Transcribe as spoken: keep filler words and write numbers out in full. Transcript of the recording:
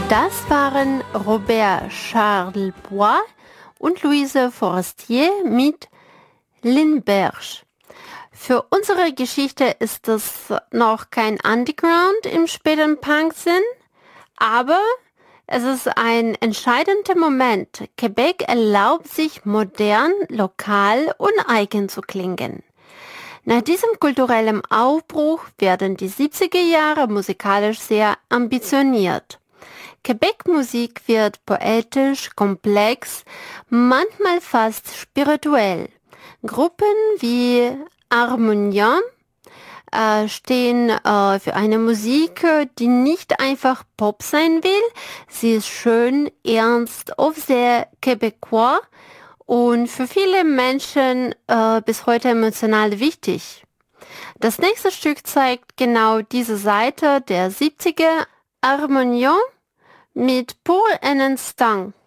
Das waren Robert Charlebois und Louise Forestier mit Lindbergh. Für unsere Geschichte ist das noch kein Underground im späten Punk-Sinn, aber es ist ein entscheidender Moment. Quebec erlaubt sich modern, lokal und eigen zu klingen. Nach diesem kulturellen Aufbruch werden die siebziger Jahre musikalisch sehr ambitioniert. Quebec-Musik wird poetisch, komplex, manchmal fast spirituell. Gruppen wie Harmonium äh, stehen äh, für eine Musik, die nicht einfach Pop sein will. Sie ist schön, ernst, oft sehr québécois und für viele Menschen äh, bis heute emotional wichtig. Das nächste Stück zeigt genau diese Seite der siebziger. Harmonium mit Pour un instant.